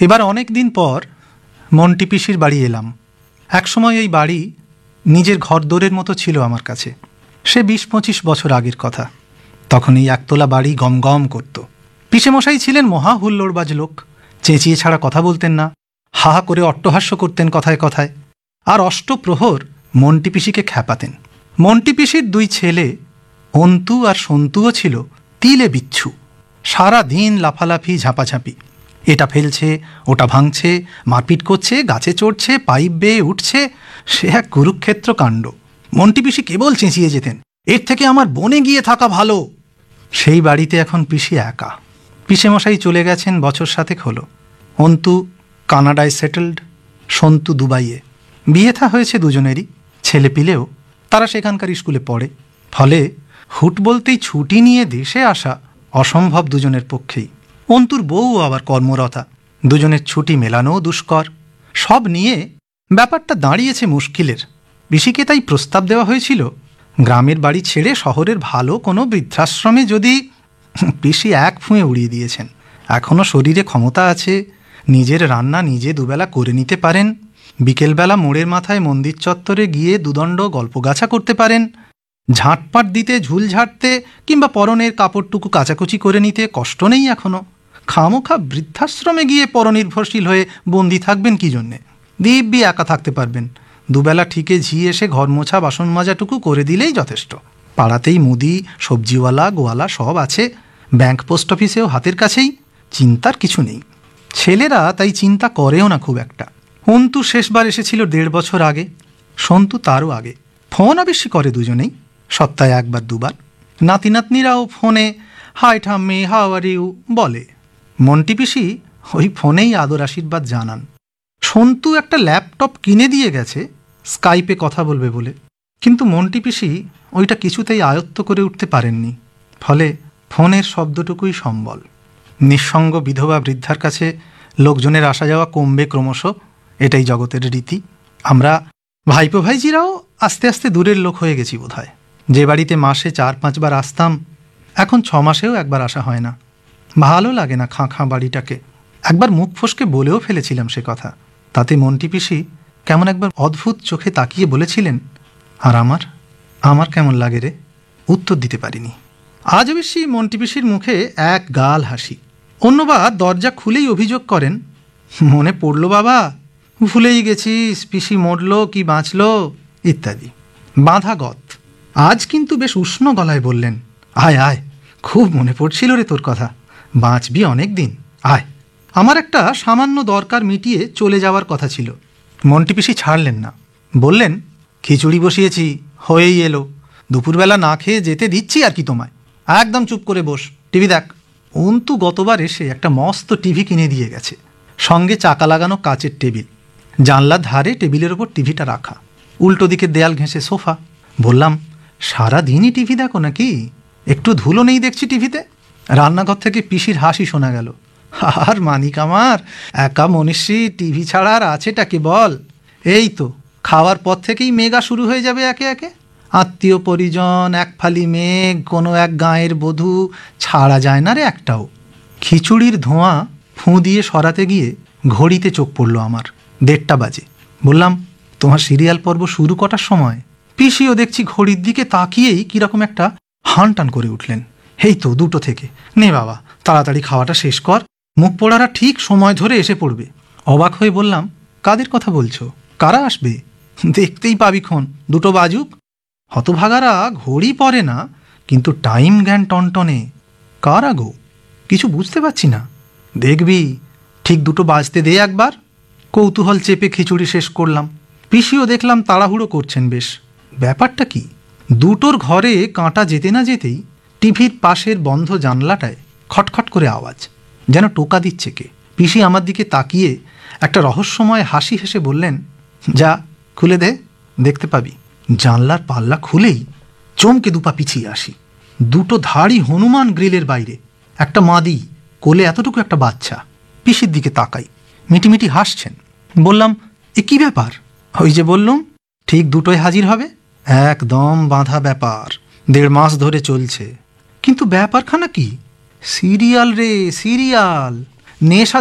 এবার অনেক দিন পর মন্টি পিসির বাড়ি এলাম। একসময় এই বাড়ি নিজের ঘরদোরের মতো ছিল আমার কাছে। সে ২০-২৫ বছর আগের কথা। তখন এই একতলা বাড়ি গমগম করত। পিসেমশাই ছিলেন মহা হুল্লোড়বাজ লোক। চেঁচিয়ে ছাড়া কথা বলতেন না, হা হা করে অট্টহাস্য করতেন কথায় কথায়, আর অষ্টপ্রহর মন্টি পিসিকে খ্যাপাতেন। মন্টি পিসির ২ ছেলে অন্তু আর সন্তুও ছিল তিলে বিচ্ছু। সারা দিন লাফালাফি ঝাঁপাঝাঁপি, এটা ফেলছে ওটা ভাঙছে, মারপিট করছে, গাছে চড়ছে, পাইপ বেয়ে উঠছে। সে এক কুরুক্ষেত্র কাণ্ড। মন্টি পিসি কেবল চেঁচিয়ে যেতেন, এর থেকে আমার বনে গিয়ে থাকা ভালো। সেই বাড়িতে এখন পিসি একা। পিসেমশাই চলে গেছেন বছর 7 হলো। অন্তু কানাডায় সেটেলড, সন্তু দুবাইয়ে। বিয়ে থা হয়েছে দুজনেরই, ছেলে পিলেও তারা সেখানকার স্কুলে পড়ে। ফলে হুট বলতেই ছুটি নিয়ে দেশে আসা অসম্ভব দুজনের পক্ষেই। অন্তুর বউ আবার কর্মরতা, দুজনের ছুটি মেলানোও দুষ্কর। সব নিয়ে ব্যাপারটা দাঁড়িয়েছে মুশকিলের। পিসিকে তাই প্রস্তাব দেওয়া হয়েছিল গ্রামের বাড়ি ছেড়ে শহরের ভালো কোনো বৃদ্ধাশ্রমে যদি। পিসি এক ফুঁয়ে উড়িয়ে দিয়েছেন। এখনও শরীরে ক্ষমতা আছে, নিজের রান্না নিজে দুবেলা করে নিতে পারেন, বিকেলবেলা মোড়ের মাথায় মন্দির চত্বরে গিয়ে দুদণ্ড গল্পগাছা করতে পারেন, ঝাঁটপাট দিতে, ঝুল ঝাড়তে কিংবা পরনের কাপড়টুকু কাচাকুচি করে নিতে কষ্ট নেই এখনও। খামোখা বৃদ্ধাশ্রমে গিয়ে পরনির্ভরশীল হয়ে বন্দি থাকবেন কী জন্যে? দিব্যি একা থাকতে পারবেন। দুবেলা ঠিকে ঝি এসে ঘর মোছা বাসন মাজাটুকু করে দিলেই যথেষ্ট। পাড়াতেই মুদি, সবজিওয়ালা, গোয়ালা সব আছে। ব্যাংক, পোস্ট অফিসেও হাতের কাছেই। চিন্তার কিছু নেই। ছেলেরা তাই চিন্তা করেও না খুব একটা। অন্তু শেষবার এসেছিল 1.5 বছর আগে, সন্তু তারও আগে। ফোন অবশ্যই করে দুজনেই, সপ্তাহে 1-2 বার। নাতি নাতনিরাও ফোনে হাই ঠাম্মি, হাউ আর ইউ বলে। মন্টি পিসি ওই ফোনেই আদর আশীর্বাদ জানান। সন্তু একটা ল্যাপটপ কিনে দিয়ে গেছে স্কাইপে কথা বলবে বলে, কিন্তু মন্টি পিসি ওইটা কিছুতেই আয়ত্ত করে উঠতে পারেননি। ফলে ফোনের শব্দটুকুই সম্বল। নিঃসঙ্গ বিধবা বৃদ্ধার কাছে লোকজনের আসা যাওয়া কমবে ক্রমশ, এটাই জগতের রীতি। আমরা ভাইপো ভাইজিরাও আস্তে আস্তে দূরের লোক হয়ে গেছি বোধহয়। যে বাড়িতে মাসে 4-5 বার আসতাম, এখন 6 মাসেও একবার আসা হয় না। ভালো লাগে না খাঁ খাঁ বাড়িটাকে। একবার মুখ ফসকে বলেও ফেলেছিলাম সে কথা। তাতে মন্টি পিসি কেমন একবার অদ্ভুত চোখে তাকিয়ে বলেছিলেন, আর আমার কেমন লাগে রে? উত্তর দিতে পারিনি। আজ বেশি মন্টি পিসির মুখে এক গাল হাসি। অন্যবার দরজা খুলেই অভিযোগ করেন, মনে পড়ল বাবা, ভুলেই গেছিস পিসি মরল কি বাঁচল ইত্যাদি। বাঁধা গত। আজ কিন্তু বেশ উষ্ণ গলায় বললেন, আয় আয়, খুব মনে পড়ছিল রে তোর কথা, বাঁচবি অনেক দিন, আয়। আমার একটা সামান্য দরকার মিটিয়ে চলে যাওয়ার কথা ছিল। মন্টি পিসি ছাড়লেন না, বললেন, খিচুড়ি বসিয়েছি, হয়েই এলো, দুপুরবেলা না খেয়ে যেতে দিচ্ছি আর কি তোমায়, একদম চুপ করে বস, টিভি দেখ। অন্তু গতবার এসে একটা মস্ত টিভি কিনে দিয়ে গেছে, সঙ্গে চাকা লাগানো কাচের টেবিল, জানলার ধারে টেবিলের ওপর টিভিটা রাখা, উল্টো দিকে দেয়াল ঘেঁষে সোফা। বললাম, সারা দিনই টিভি দেখো নাকি? একটু ধুলো নেই দেখছি টিভিতে। রান্নাঘর থেকে পিসির হাসি শোনা গেল। আর মানিক আমার, একা মনীষী, টিভি ছাড়া আর আছেটা কি বল? এই তো খাওয়ার পর থেকেই মেঘা শুরু হয়ে যাবে একে একে। আত্মীয় পরিজন, এক ফালি মেঘ, কোনো এক গাঁয়ের বধূ, ছাড়া যায় না রে একটাও। খিচুড়ির ধোঁয়া ফুঁ দিয়ে সরাতে গিয়ে ঘড়িতে চোখ পড়ল আমার, 1:30 বাজে। বললাম, তোমার সিরিয়াল পর্ব শুরু কটার সময়? পিসিও দেখছি ঘড়ির দিকে তাকিয়েই কীরকম একটা হানটান করে উঠলেন, এই তো 2টো থেকে। নে বাবা, তাড়াতাড়ি খাওয়াটা শেষ কর, মুখ পোড়ারা ঠিক সময় ধরে এসে পড়বে। অবাক হয়ে বললাম, কাদের কথা বলছো? কারা আসবে? দেখতেই পাবিক্ষণ, 2টো বাজুক। হতভাগারা ঘড়ি পরে না, কিন্তু টাইম জ্ঞান টনটনে। কারা গো? কিছু বুঝতে পারছি না। দেখবি, ঠিক 2টো বাজতে দে একবার। কৌতূহল চেপে খিচুড়ি শেষ করলাম। পিসিও দেখলাম তাড়াহুড়ো করছেন বেশ। ব্যাপারটা কি? 2টোর ঘরে কাঁটা যেতে না যেতেই টিভির পাশের বন্ধ জানলাটায় খটখট করে আওয়াজ, যেন টোকা দিচ্ছে কে। পিসি আমার দিকে তাকিয়ে একটা রহস্যময় হাসি হেসে বললেন, যা খুলে দে, দেখতে পাবি। জানলার পাল্লা খুলেই চমকে 2 পা পিছিয়ে আসি। 2টো ধাড়ি হনুমান গ্রিলের বাইরে, একটা মাদি, কোলে এতটুকু একটা বাচ্চা। পিসির দিকে তাকাই, মিটিমিটি হাসছেন। বললাম, এ কী ব্যাপার? ওই যে বললুম, ঠিক 2টোয় হাজির হবে। একদম বাঁধা ব্যাপার, 1.5 মাস ধরে চলছে। কিন্তু ব্যাপারখানা কি? সিরিয়াল রে, সিরিয়াল। নেশা